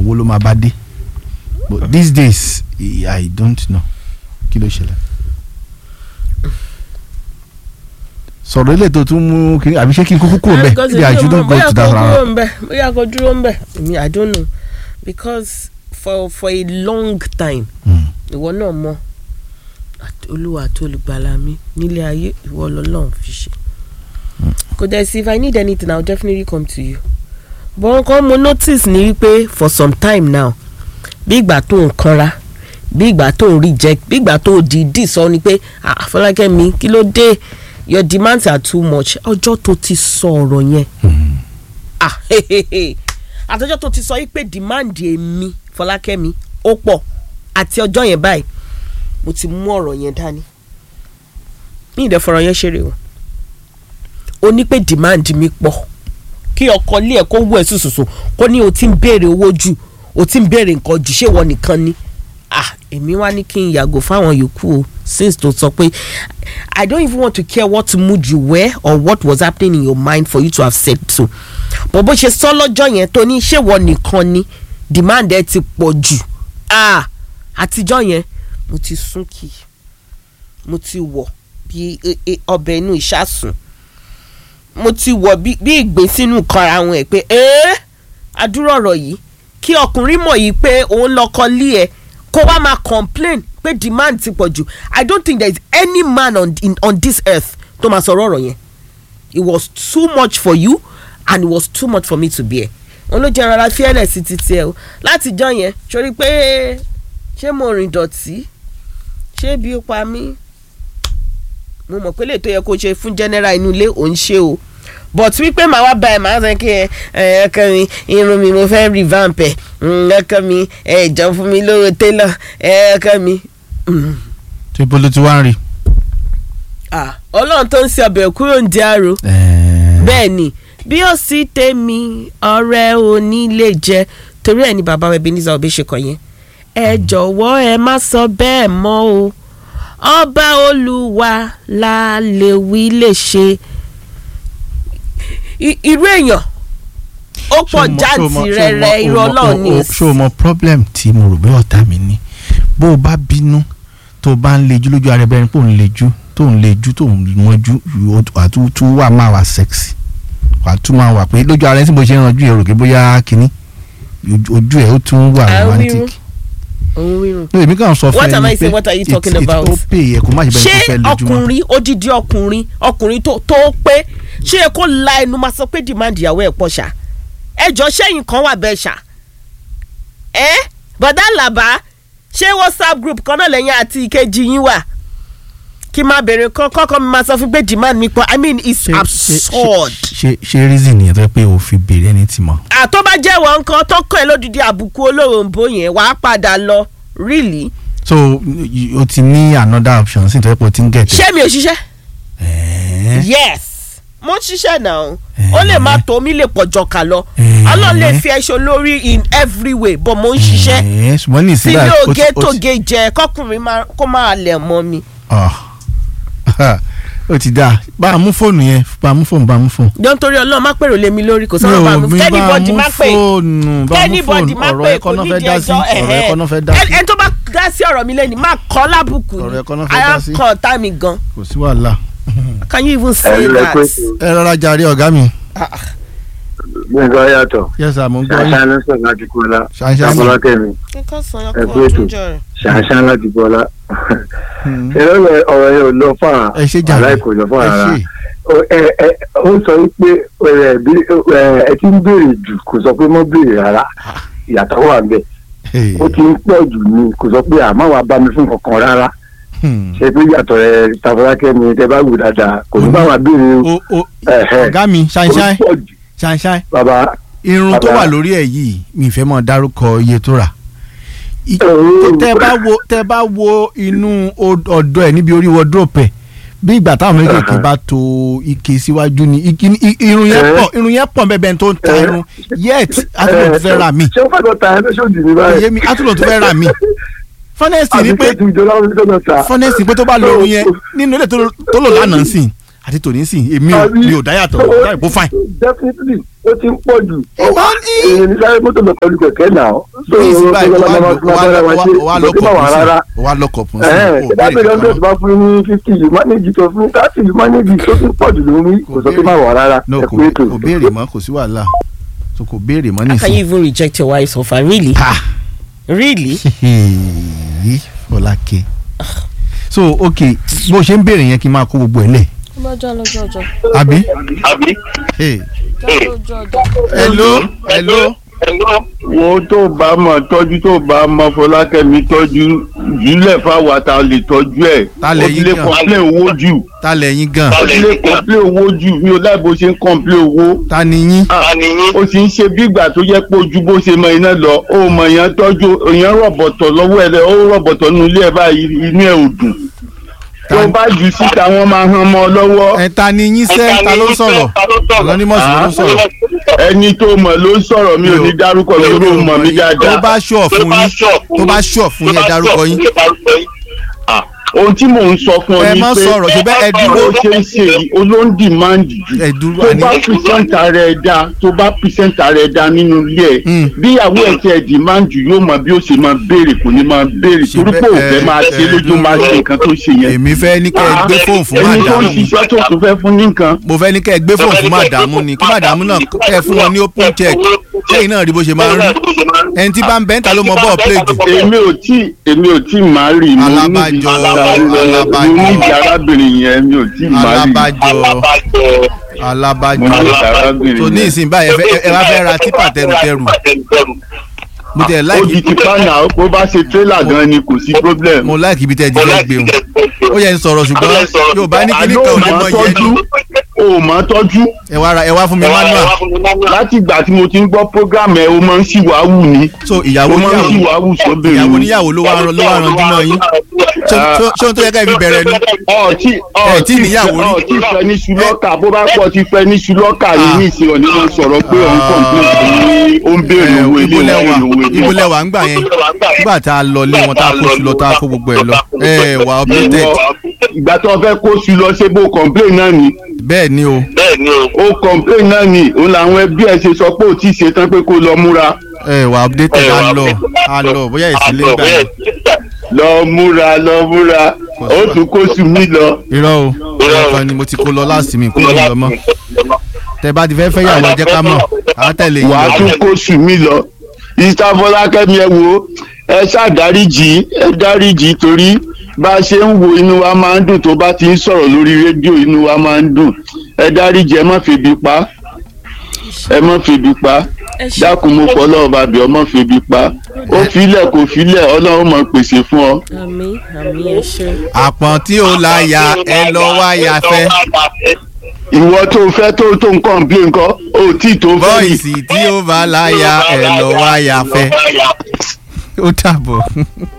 owó ló máa bá dé but these days I don't know kí ló ṣẹlẹ̀. sọ̀rọ̀ ilé tó tún mú kí àbí ṣé kí n kúkú kúrò mbẹ́ maybe I shouldn't go to that round. bóyá kò dúró mbẹ́ I don't know because for a long time ìwọ náà mọ̀ olúwa àti olùgbàlà mi nílé ayé ìwọ lọ́lọ́run fi ṣe kò dẹ̀ sí if I need anything I will definitely come to you but nǹkan mo notice ni wípé for some time now bí ìgbà tó ń kanra bí ìgbà tó ń reject bí ìgbà tó dìídì sọ ni pé Fọlákẹ́mi kí ló dé your demands are too much ọjọ́ tó ti sọ ọ̀rọ̀ yẹn àtọjọ́ tó ti sọ yìí pé demand èmi Fọlákẹ́mi ó pọ̀ àti ọjọ́ yẹn báyìí mo ti mú ọ̀rọ̀ yẹn dání ní ìdẹ́fọ̀rọ̀ yẹn ṣeré o ní pé demand mi pọ̀ kí ọkọ lé ẹ̀ kó wú ẹ̀ sùsùsù kó ní o ti ń béèrè owó jù o ti ń béèrè nǹkan jù ṣé wọ́n nìkan ni èmi wá ní kí n yàgò fáwọn yòókù o since tó sọ pé I don't even want to care what mood you were or what was happening in your mind for you to have said so but bó ṣe sọ lọ́jọ́ yẹn tó ní ṣé wọ́n nìkan ni demand ẹ ti pọ̀ jù àtijọ́ yẹn mo ti sún kì mo ti wọ̀ bí ọbẹ̀ inú ìṣàsùn mo ti wọ̀ bí ìgbé sínú kanra wọn ẹ̀ pé àdúrà ọ̀rọ̀ yìí kí ọkùnrin mọ̀ yìí pé òun lọ́kọ lé ẹ̀ kó wá máa complain pé demand ti pọ̀ jù I don't think there is any man on this earth tó máa sọ̀rọ̀ ọ̀rọ̀ yẹn it was too much for you and it was too much for me to bear òun ló jẹ́ rárá fíẹ́lẹ̀ sí títí ẹ̀ o láti jọ yẹn sórí pé ṣé mo rìn dọ̀tí ṣé bí ó pa mí mo mọ̀ pé lè tó yẹ kó ṣe fún general inú ilé òun ṣe o but wípé màá wá bá ẹ màá sọ kí ẹkọ mi irun mi mo fẹ́ revamp ẹ ẹkọ mi ìjọ fún mi lówó tailor ẹkọ mi. ṣé bolo ti wá ń rí. ọlọ́run tó ń ṣe ọbẹ̀ kúrò ń di àrò bẹ́ẹ̀ ni bí ó sì tèmi ọ̀rẹ́ òní lè jẹ torí ẹ̀ ní bàbá Ebenezer Obey ṣe kàn yẹn ẹ jọ̀wọ́ ẹ má sọ bẹ́ẹ̀ mọ́ o ọba olúwa la lè wí lè ṣe irú èèyàn ó pọ̀ jáǹtì rẹ̀rẹ̀ irọ́ náà ni. ṣé o mọ problem tí mo rò bí ọ̀tá mi ní bó o bá bínú tó o bá ń lejú lójú ara ẹbẹ̀rin pò ń lejú tó ń lejú tó ń mọ́jú àtúntò wà máa wà sexy àtúntò máa wà pé lójú ara ẹ tí mo ṣe ń ranjú èrò pé bóyá kínní ojú ẹ ó tún wà romantic. èmi kàn sọ fún ẹ ní pé ó pè é kó má ṣe bẹ́ẹ̀ tó fẹ́ lójúmọ́. ṣé ọkùnrin odidi ọkùnrin tó pé ṣé kó la ẹnu máa sọ pé demand ìyàwó ẹ̀ pọ̀ ṣá ẹjọ́ sẹ́yìn kan wà bẹ́ẹ̀ ṣá bọ̀dá làbá ṣé WhatsApp group kan náà lẹ́yìn àti ìkejì yín wà kí máa bèrè kọ́kọ́ mi máa sọ fún pé demand mi pọ̀ I mean it's absurd. ṣe reason yẹn tó pé o fi bèrè ẹni tí mọ. àtọ́ bá jẹ́ wọn nǹkan tó kọ́ ẹ lódìdí àbùkù olóòǹbó yẹn wàá padà lọ really. so o ti ní another option sí ìtọ́jú pé o ti ń gẹ̀tẹ̀. ṣé mi ò ṣiṣẹ́. yes mo ń ṣiṣẹ́ náà ó lè má tó mi lè pọ̀jọ kà lọ ọlọ́run lè fi ẹṣọ lórí in every way but mo ń ṣiṣẹ́ sílé oge tóge jẹ kọkùnrin kó máa lẹ̀ mọ́ mi. ó ti dáa bá a mú fóònù yẹn bá a mú fóònù. jọ nítorí ọlọ́run má pèrò lé mi lórí kò sọ́nà bá mi kẹ́nìbọ̀dì má pè kẹ́nìbọ̀dì má pè kò ní di ẹjọ́ ẹni tó bá dá sí ọ̀rọ̀ mi lẹ́ni má kọ́ lábùkù ni àyà kọ́ ọ̀tá mi gan. kò sí wàhálà. Can you even say that? ẹ rọra jàre ọ̀gá mi. gbẹ̀ngàn yàtọ̀. yes sir mo ń gbọ́ yín. ṣàṣà ló sọ̀rọ̀ láti kọ́lá. ṣàṣà ni Fọlákẹ́mi. ẹ̀kú ètò ṣàṣà láti kọ́lá. ìrọ̀lẹ́ ọ̀rọ̀ yẹn ò lọ fún àrà. ẹ ṣe jàre aláìkò lọ fún àrà. ó sọ pé ẹ ti ń béèrè jù kò sọ pé mo béèrè rárá ìyàtọ̀ wà bẹ́ẹ̀. ó ti ń pọ̀ jù ni kò sọ pé àmọ́ wàá bá mi fún kankan rárá. ṣe pé yàtọ̀ rẹ̀ Fọlákẹ́mi tẹ bá wù dáadáa kò ní bá wa béèrè o. ọ̀gá mi ṣáínṣáín bàbá irun tó wà lórí ẹ̀ yìí mi fẹ́ mọ̀ dárúkọ iye tó rà tẹ bá wo inú ọ̀dọ̀ ẹ̀ níbi orí wardrobe ẹ̀ bí ìgbà táwọn méjèèjì bá to ike síwájú ni irun yẹn pọ̀ bẹ́ẹ̀ tó ń ta irun yet atúlọ̀ tó fẹ́ rà mí. ṣé o fẹ́ lọ ta ẹ lóṣooṣì ní báyìí. èyí mi atúlọ̀ tó fẹ́ rà mí. fọ́nẹ́sì ni pé tó bá lo irun yẹn nínú ilé tó lò lánàá sí àti tòní sìn èmi ò dáyàtọ̀ dáì bó fine. definitely ó ti ń pọ̀ jù èyí sáré mọ́tò lọ pẹ̀lú kẹ̀kẹ́ náà. ní ìsìn báyìí wà lọ́kọ̀ fún sí i. ìdábẹ̀rẹ̀ ọ̀dọ́ tó bá fún ní 50 yìí mánéjì tó fún 30 yìí mánéjì tó ti ń pọ̀ jù lórí kò sọ pé má wà rárá. kò béèrè mọ́ kò sí wàhálà so kò béèrè mọ́ nísìn. How can you even reject your wife's offer really? Really? Fọlákẹ́ so ok bó ṣe ń béèrè yẹn kí n máa kó gbogbo ẹ̀ lẹ̀. lọ́jọ́. àbí. hello. wo tó bá mọ̀ tọ́jú tó bá mọ̀ Fọlákẹ́mi tọ́jú jùlẹ̀ fáwa ta lè tọ́jú ẹ̀. ta lè yín gan ó ti lè kọ́ńplé owó jù. ta lè yín gan. ó ti lè kọ́ńplé owó jù mi ò láì bó ṣe ń kọ́ńplé owó. ta ni yín. ó sì ń ṣe bí ìgbà tó yẹ pé ojú bó ṣe mọ iná lọ ó mọ èèyàn tọ́jú èèyàn rọ̀bọ̀tọ̀ lọ́wọ́ ẹ̀ ó rọ̀bọ̀tọ̀ nínú ilé ẹ̀ báyìí inú ẹ̀ ò dùn. tó bá jù síta wọn máa hàn mọ́ lọ́wọ́. ẹ ta ni yín sẹ́ ta ló ń sọ̀rọ̀ anonymous ló ń sọ̀rọ̀. ẹni tó mọ̀ ló ń sọ̀rọ̀ mi ò ní dárúkọ lórí ó mọ̀ mí dáadáa. tó bá ṣọ̀ fún yín ẹ dárúkọ yín. ohun tí mò ń sọ fún ọ ẹ ni má pé sọ̀rọ̀ ṣe bẹ́ẹ̀ ẹ dúró. ó ṣe ń ṣe yìí olóńdìmáàndì ẹ jù dúró tó àní. bá pìsẹ́ǹtà rẹ̀ dá tó bá pìsẹ́ǹtà rẹ̀ dá nínú ilé ẹ̀ bíyàwó ẹ̀ tẹ̀ dìmáàndì yóò mọ bí ó ṣe máa béèrè kò ní máa béèrè Ṣe torí pé bẹ́ẹ̀, òfẹ́ máa ṣe lójú máa ṣe nǹkan tó ṣe yẹn. èmi fẹ́ ní kẹ́ ẹ gbé fóònù fún ẹni tó ń màdàmú ṣiṣẹ́ tó tún fẹ́ fún ní nǹkan. mo fẹ́ ní kẹ́ ẹ gbé fóònù fún màdàmú ni kí màdàmú náà kẹ́ ẹ fún wọn ní open check lẹ́yìn náà rí bó ṣe máa ń rí ẹni tí bá ń bẹ́ńtà ló mọ bọ́ọ̀ play jù. èmi ò tí máa rí mo Alábàjọ, ní ìjà arábìnrin yẹn mi ò tí máa rí. alábàjọ mo ní ìjà arábìnrin tó ní yẹn. ìsìn báyìí ẹ wá fẹ́ ra tipa tẹrùtẹrù mo tẹ̀ ó láìkí di tipa náà bó bá ṣe tírélà gan ni kò sí problem. mo láìkí ibi tẹ́ ẹ ti fẹ́ gbé o ó yẹ ń sọ̀rọ̀ ṣùgbọ́n yóò bá ní kíní kan ò ní mọ yẹn ní. o máa tọ́jú. ẹ wá fún mi manual. láti ìgbà tí mo ti ń gbọ́ program ẹ o máa ń ṣìwáwù ni. so ìyàwó o máa ń ṣìwáwù sóbìnrin. ìyàwó níyàwó ló wá ranjú mọ́ yín ṣé ohun tó yẹ ká ẹ fi bẹ̀rẹ̀ nu. tí níyàwó rí. ọtí fẹ́ ní ṣùlọ́kà bó bá pọ̀ ti fẹ́ ní ṣùlọ́kà yìí ní ìsìn òní wọn sọ̀rọ̀ pé òun kọ̀ǹpé ó ń béèrè owó ilé ibo lẹwà ń gbà yẹn nígbà tá a lọ lé wọn tá a kó sùn lọ tá a kó gbogbo ẹ lọ wà updated. ìgbà tó fẹ́ kó sùn lọ ṣé bó complain náà ni. bẹ́ẹ̀ ni o. ó complain náà ni òun làwọn ẹbí ẹ ṣe sọ pé ó ti ṣe tán pé kó lọ múra. wà updated á lọ bóyá ìsílẹ̀ gbà yẹn. lọ múra ó tún kó sùn mí lọ. irọ́ o ọ̀kan ni mo ti kó lọ láti mi kó lọ mọ́ tẹ bá ti fẹ́ fẹ́ yàwó ẹ jẹ́ ká mọ̀ á tẹ̀lé yín lọ. wàá tún kó sùn mí lọ. Mr. Fọlákẹ́mi ẹ wo ẹ ṣàdáríjì torí bá a ṣe ń wo inú wa máa ń dùn tó bá ti ń sọ̀rọ̀ lórí rédíò inú wa máa ń dùn ẹ dáríjì ẹ má febi pa dákun mo pọ̀ lọ́wọ́ bàbí ọmọ febi pa ó filẹ̀ kò filẹ̀ ọlọ́run máa pèsè fún ọ. àmín ẹ ṣé. àpọ̀n tí ó láya ẹ lọ wáyà fẹ́. ìwọ tó fẹ́ tó ń kọ̀ǹplé nǹkan ó tí tó fẹ́ yìí. bọ́ìsì tí ó bá láya ẹ lọ wáyà fẹ́. ó dàbọ̀.